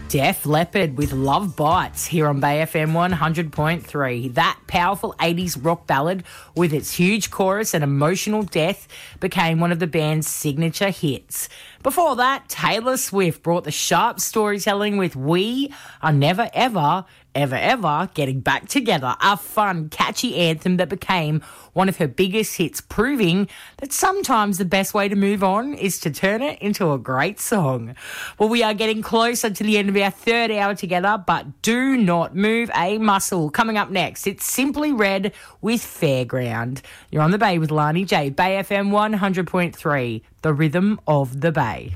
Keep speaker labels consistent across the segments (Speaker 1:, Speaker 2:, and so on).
Speaker 1: Def Leppard with Love Bites here on Bay FM 100.3. That powerful 80s rock ballad with its huge chorus and emotional depth became one of the band's signature hits. Before that, Taylor Swift brought the sharp storytelling with We Are Never Ever Getting Back Together, a fun, catchy anthem that became one of her biggest hits, proving that sometimes the best way to move on is to turn it into a great song. Well, we are getting closer to the end of our third hour together, but do not move a muscle. Coming up next, it's Simply Red with Fairground. You're on the Bay with Lani J, Bay FM 100.3, the rhythm of the Bay.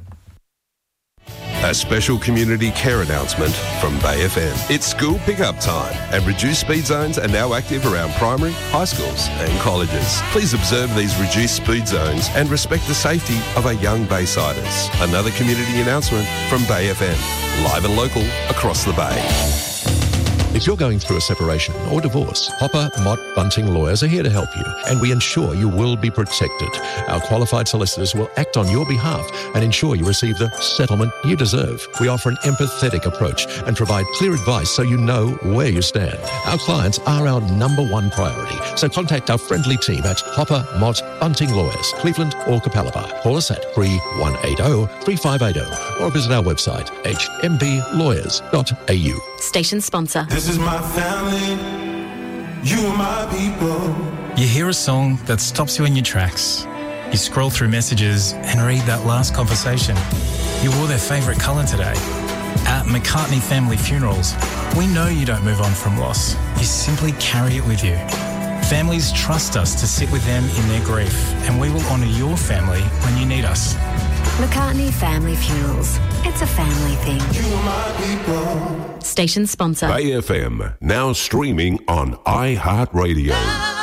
Speaker 2: A special community care announcement from Bay FM. It's school pickup time, and reduced speed zones are now active around primary, high schools and colleges. Please observe these reduced speed zones and respect the safety of our young Baysiders. Another community announcement from Bay FM, live and local across the Bay.
Speaker 3: If you're going through a separation or divorce, Hopper, Mott, Bunting Lawyers are here to help you, and we ensure you will be protected. Our qualified solicitors will act on your behalf and ensure you receive the settlement you deserve. We offer an empathetic approach and provide clear advice so you know where you stand. Our clients are our number one priority, so contact our friendly team at Hopper, Mott, Bunting Lawyers, Cleveland or Capalaba. Call us at 3180-3580 or visit our website, hmblawyers.au.
Speaker 4: Station sponsor.
Speaker 5: This is my family, you are my people.
Speaker 6: You hear a song that stops you in your tracks. You scroll through messages and read that last conversation. You wore their favourite colour today. At McCartney Family Funerals, we know you don't move on from loss. You simply carry it with you. Families trust us to sit with them in their grief, and we will honour your family when you need us.
Speaker 4: McCartney Family Funerals. It's a family thing.
Speaker 5: You are my people.
Speaker 4: Station sponsor.
Speaker 2: Bay FM, now streaming on iHeartRadio.